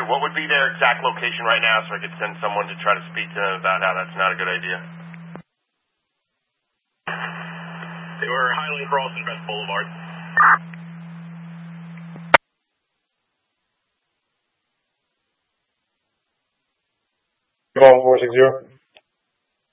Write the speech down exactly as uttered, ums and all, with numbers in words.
What would be their exact location right now so I could send someone to try to speak to them about how that's not a good idea? They were Highland Cross and Best Boulevard. Four six zero.